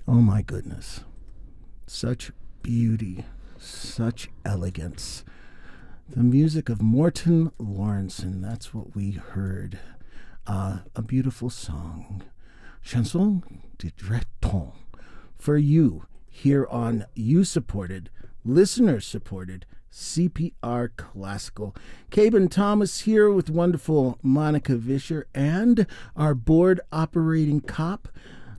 Oh my goodness. Such beauty, such elegance. The music of Morten Lawrenson, that's what we heard. A beautiful song. Chanson de Breton. For you, here on you-supported, listener-supported CPR Classical. Cabin Thomas here with wonderful Monica Vischer and our board operating cop,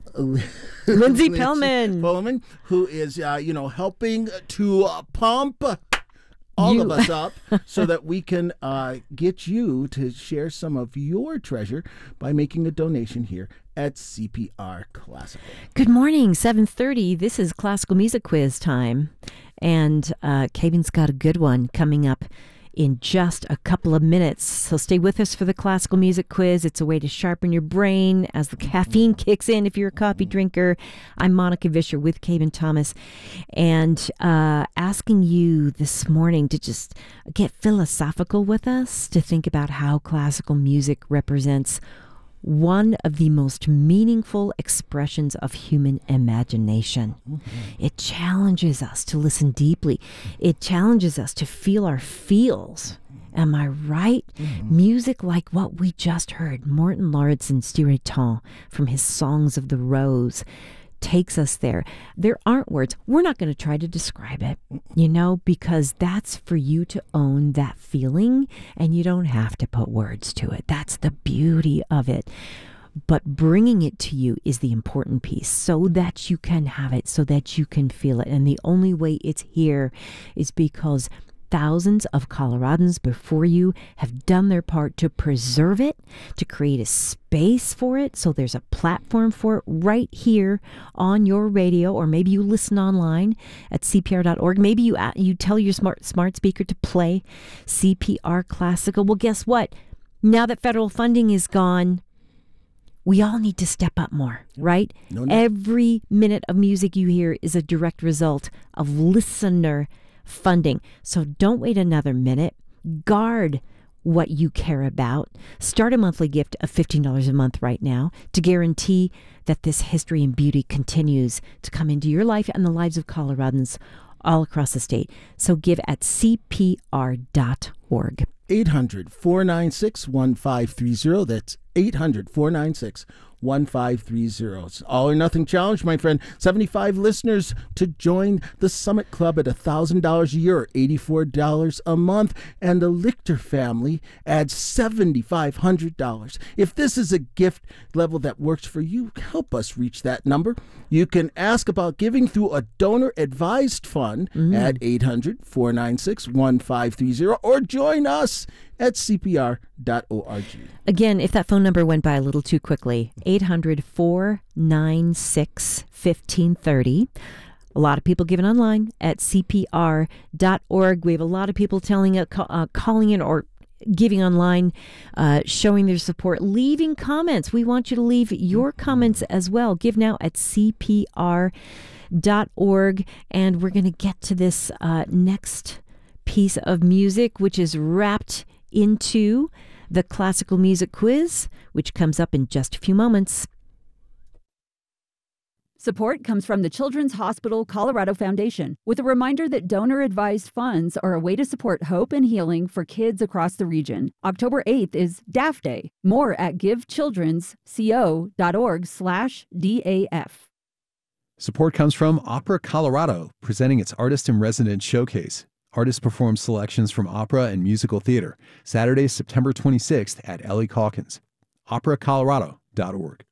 Lindsay Pellman, who is, helping to pump all of us up so that we can get you to share some of your treasure by making a donation here at CPR Classical. Good morning, 7:30. This is Classical Music Quiz time. And Cabin's got a good one coming up in just a couple of minutes. So stay with us for the Classical Music Quiz. It's a way to sharpen your brain as the caffeine kicks in if you're a coffee drinker. I'm Monica Vischer with Cabin Thomas, and asking you this morning to just get philosophical with us, to think about how classical music represents one of the most meaningful expressions of human imagination. It challenges us to listen deeply. It challenges us to feel our feels. Am I right? Music like what we just heard, Morten Lawrenson's Dilettante from his Songs of the Rose, takes us there. There aren't words. We're not going to try to describe it, because that's for you to own that feeling, and you don't have to put words to it. That's the beauty of it. But bringing it to you is the important piece, so that you can have it, so that you can feel it. And the only way it's here is because thousands of Coloradans before you have done their part to preserve it, to create a space for it. So there's a platform for it right here on your radio, or maybe you listen online at cpr.org. Maybe you tell your smart speaker to play CPR Classical. Well, guess what? Now that federal funding is gone, we all need to step up more, right? No. Every minute of music you hear is a direct result of listener funding. So don't wait another minute. Guard what you care about. Start a monthly gift of $15 a month right now to guarantee that this history and beauty continues to come into your life and the lives of Coloradans all across the state. So give at cpr.org. 800-496-1530. That's 800-496-1530. It's all or nothing challenge, my friend. 75 listeners to join the Summit Club at $1,000 a year, or $84 a month. And the Lichter family adds $7,500. If this is a gift level that works for you, help us reach that number. You can ask about giving through a donor-advised fund at 800-496-1530, or join us at cpr.org. Again, if that phone number went by a little too quickly, 800-496-1530. A lot of people giving online at cpr.org. We have a lot of people calling in or giving online, showing their support, leaving comments. We want you to leave your comments as well. Give now at cpr.org. And we're going to get to this next piece of music, which is wrapped into the Classical Music Quiz, which comes up in just a few moments. Support comes from the Children's Hospital Colorado Foundation, with a reminder that donor-advised funds are a way to support hope and healing for kids across the region. October 8th is DAF Day. More at givechildrensco.org/DAF. Support comes from Opera Colorado, presenting its Artist-in-Residence Showcase. Artists perform selections from opera and musical theater, Saturday, September 26th at Ellie Calkins. operacolorado.org.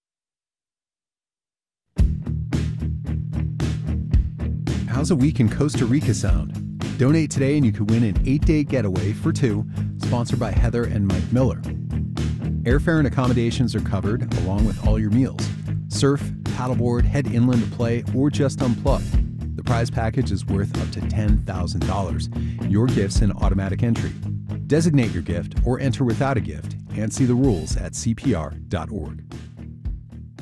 How's a week in Costa Rica sound? Donate today and you could win an 8-day getaway for two, sponsored by Heather and Mike Miller. Airfare and accommodations are covered, along with all your meals. Surf, paddleboard, head inland to play, or just unplug. The prize package is worth up to $10,000. Your gift's an automatic entry. Designate your gift or enter without a gift, and see the rules at cpr.org.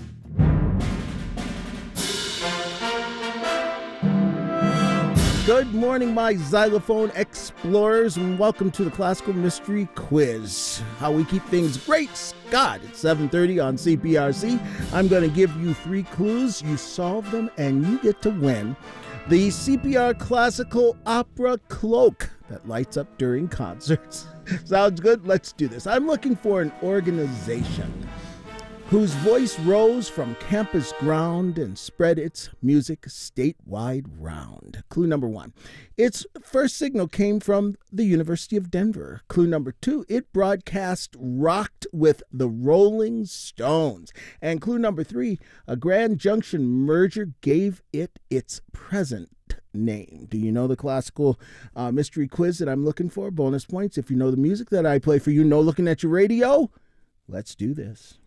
Good morning, my xylophone explorers, and welcome to the Classical Mystery Quiz. How we keep things great, Scott, at 7:30 on CPRC. I'm going to give you 3 clues. You solve them, and you get to win the CPR Classical Opera Cloak that lights up during concerts. Sounds good? Let's do this. I'm looking for an organization whose voice rose from campus ground and spread its music statewide round. Clue number 1. Its first signal came from the University of Denver. Clue number 2. It broadcast rocked with the Rolling Stones. And clue number 3. A Grand Junction merger gave it its present name. Do you know the classical mystery quiz that I'm looking for? Bonus points if you know the music that I play for you. No looking at your radio? Let's do this.